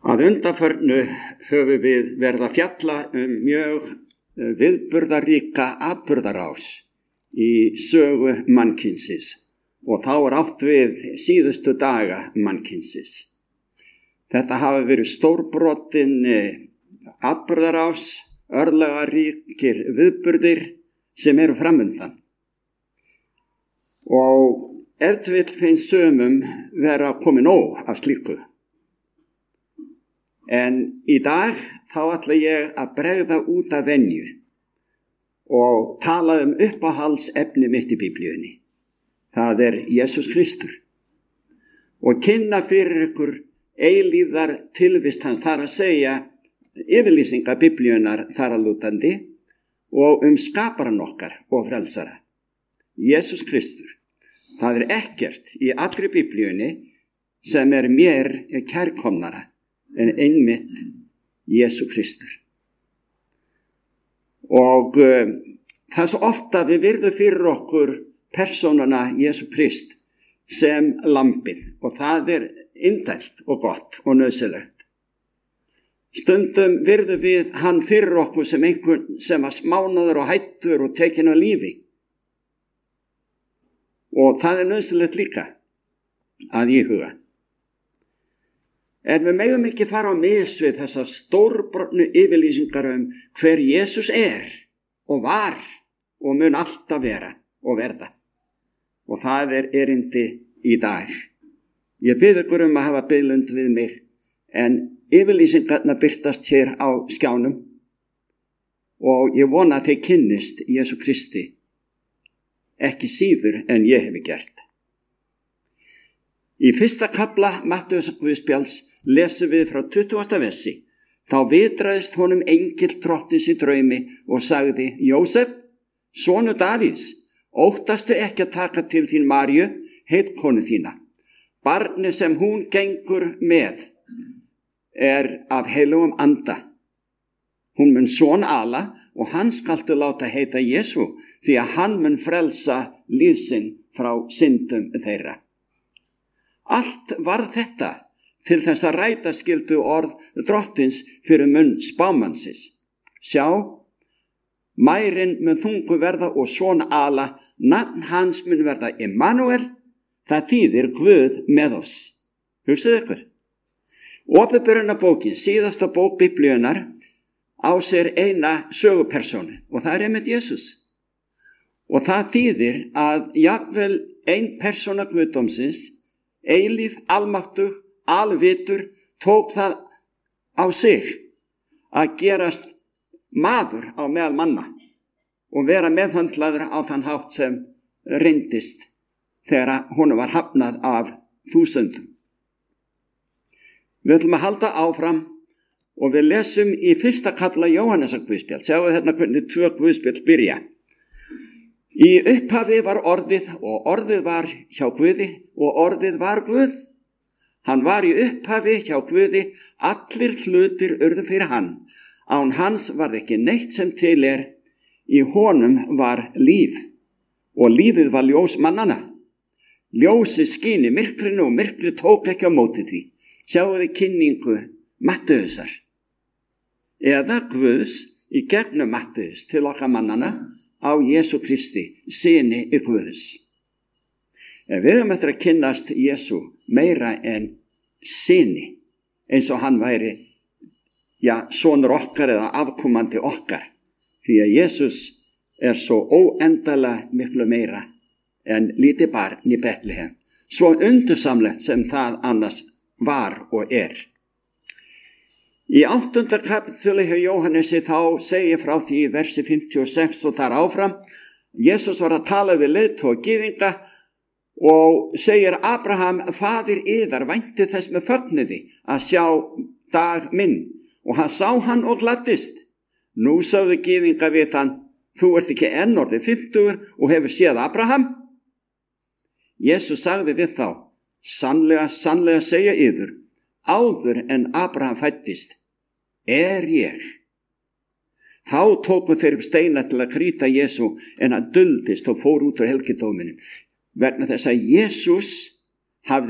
Að undanförnu höfum við verið að fjalla mjög viðburðaríka atburðarás í sögu mannkynsins og þá átt við síðustu daga mannkynsins. Þetta hafa verið stórbrotin atburðarás, örlagaríkir viðburðir sem eru framundan. Og ef til vill finnst sumum vera komið nóg af slíku. En í dag þá ætla ég að bregða út af venju og tala uppáhaldsefni mitt í Biblíunni. Það Jesús Kristur. Og kynna fyrir ykkur eilíðar tilvist hans, þar að segja yfirlýsingar Biblíunnar þar að lútandi og skaparan okkar og frelsara. Jesús Kristur. Það ekkert í allri Biblíunni sem mér kærkomnara en einmitt Jesús Kristur. Og það svo ofta við virðum fyrir okkur persónuna Jesús Krist sem lambið og það indælt og gott og nauðsynlegt. Stundum virðum við hann fyrir okkur sem einhvern sem var smánaður og hættur og tekinn af lífi. Og það nauðsynlegt líka að íhuga. En við megum ekki fara á mis við þessar stórbrotnu yfirlýsingar hver Jesús og var og mun alltaf vera og verða. Og það erindi í dag. Ég bið ykkur að hafa biðlund við mig, en yfirlýsingarna birtast hér á skjánum og ég vona að þeir kynnist Jesú Kristi ekki síður en ég hefi gert. Í fyrsta kafla Mattheusar Guðspjalls lesum við frá 20. versi. Þá vitraðist honum engill drottins í draumi og sagði: Jósef, sonur Davíðs, óttastu ekki að taka til þín Maríu, heitkonu þína. Barnið sem hún gengur með af heilugum anda. Hún mun son ala og hann skaltu láta heita Jesú, því að hann mun frelsa líf sinn frá syndum þeirra. Allt var þetta til þess að ræta skyldu orð drottins fyrir munn spámannsins. Sjá, mærin mun þungu verða og son ala, nafn hans mun verða Immanuel, það þýðir Guð með oss. Hugsið ykkur. Opinberunarbókin, síðasta bók Biblíunnar, á sér eina sögupersónu og það einmitt Jesús. Og það þýðir að jafnvel ein persóna Guðdómsins, eilíf, almáttug, alvitur, tók það á sig að gerast maður á meðal manna og vera meðhöndlaður á þann hátt sem reyndist þegar honum var hafnað af þúsundum. Við ætlum að halda áfram og við lesum í fyrsta kafla Jóhannesar Guðspjall. Sjáu hérna hvernig 2 Guðspjall byrja. Í upphafi var orðið og orðið var hjá Guði og orðið var Guð. Hann var í upphafi hjá Guði, allir hlutir urðu fyrir hann. Án hans var ekki neitt sem til í honum var líf og lífið var ljós mannana. Ljósið skín í myrkrinu og myrkrið tók ekki á móti því. Sjáu þið kynningu Mattheusar. Eða Guðs í gegnum Mattheus til okkar mannana á Jesú Kristi, syni Guðs. En við eftir að kynnast Jesú meira en syni, eins og hann væri, sonur okkar eða afkomandi okkar, því að Jesús svo óendalega miklu meira en lítið barn í Betlehem, svo undursamlegt sem það annars var og Í 8. kapitúli hjá Jóhannesi þá segir frá því í versi 56 og þar áfram. Jesús var að tala við leiðtoga gyðinga og segir: Abraham, faðir yðar, vænti þess með fögnuði að sjá dag minn. Og hann sá hann og gladdist. Nú sögðu gyðinga við hann: Þú ert ekki enn orðið 50 og hefur séð Abraham? Jesús sagði við þá: Sannlega, sannlega segja yður, áður en Abraham fæddist, ég. Þá tóku þeir upp steina til að krýta Jesú, en hann duldist og fór út úr helgidóminum, vegna þess að Jesús hafði